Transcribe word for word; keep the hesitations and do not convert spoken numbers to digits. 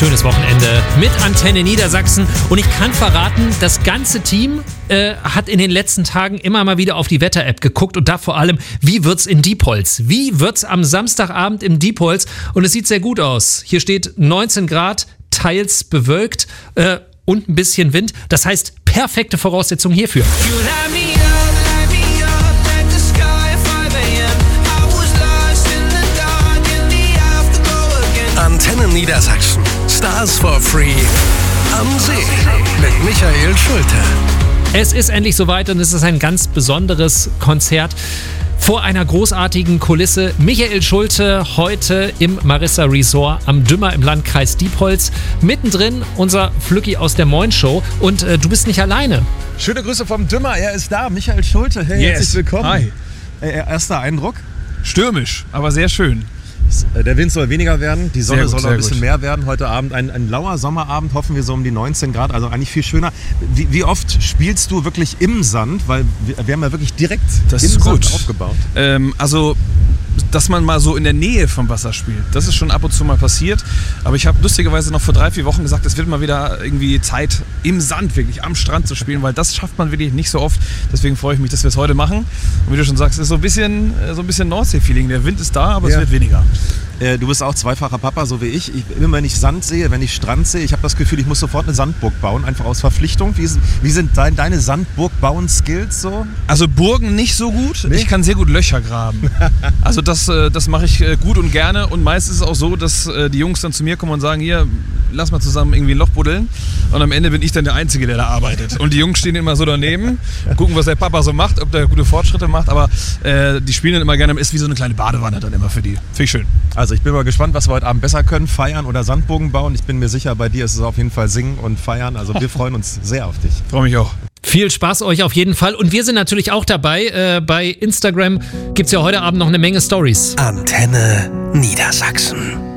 Schönes Wochenende mit Antenne Niedersachsen. Und ich kann verraten, das ganze Team äh, hat in den letzten Tagen immer mal wieder auf die Wetter-App geguckt und da vor allem, wie wird's in Diepholz? Wie wird's am Samstagabend im Diepholz? Und es sieht sehr gut aus. Hier steht neunzehn Grad, teils bewölkt äh, und ein bisschen Wind. Das heißt, perfekte Voraussetzungen hierfür. Antenne Niedersachsen. Stars for Free. Am See. Mit Michael Schulte. Es ist endlich soweit und es ist ein ganz besonderes Konzert vor einer großartigen Kulisse. Michael Schulte heute im Marissa Resort am Dümmer im Landkreis Diepholz. Mittendrin unser Flücki aus der Moin Show. Und äh, du bist nicht alleine. Schöne Grüße vom Dümmer. Er ist da. Michael Schulte. Hey, yes. Herzlich willkommen. Hi. Äh, erster Eindruck? Stürmisch, aber sehr schön. Der Wind soll weniger werden, die Sonne gut, soll noch ein bisschen gut. mehr werden. Heute Abend ein, ein lauer Sommerabend, hoffen wir so um die neunzehn Grad, also eigentlich viel schöner. Wie, wie oft spielst du wirklich im Sand? Weil wir, wir haben ja wirklich direkt Das im ist gut. Sand aufgebaut. Ähm, also, dass man mal so in der Nähe vom Wasser spielt, das ist schon ab und zu mal passiert. Aber ich habe lustigerweise noch vor drei, vier Wochen gesagt, es wird mal wieder irgendwie Zeit, im Sand wirklich am Strand zu spielen, weil das schafft man wirklich nicht so oft. Deswegen freue ich mich, dass wir es heute machen. Und wie du schon sagst, es ist so ein bisschen, so ein bisschen Nordsee-Feeling. Der Wind ist da, aber Ja. es wird weniger. Äh, du bist auch zweifacher Papa, so wie ich. ich. Immer wenn ich Sand sehe, wenn ich Strand sehe, ich habe das Gefühl, ich muss sofort eine Sandburg bauen, einfach aus Verpflichtung. Wie, ist, wie sind dein, deine Sandburg-Bauen-Skills so? Also Burgen nicht so gut. Nee? Ich kann sehr gut Löcher graben. Also das, äh, das mache ich äh, gut und gerne. Und meist ist es auch so, dass äh, die Jungs dann zu mir kommen und sagen, hier, lass mal zusammen irgendwie ein Loch buddeln. Und am Ende bin ich dann der Einzige, der da arbeitet. Und die Jungs stehen immer so daneben, gucken, was der Papa so macht, ob der gute Fortschritte macht. Aber äh, die spielen dann immer gerne, ist wie so eine kleine Badewanne dann immer für die. Finde ich schön. Also ich bin mal gespannt, was wir heute Abend besser können, feiern oder Sandburgen bauen. Ich bin mir sicher, bei dir ist es auf jeden Fall singen und feiern. Also wir freuen uns sehr auf dich. Freue mich auch. Viel Spaß euch auf jeden Fall. Und wir sind natürlich auch dabei. Äh, bei Instagram gibt es ja heute Abend noch eine Menge Stories. Antenne Niedersachsen.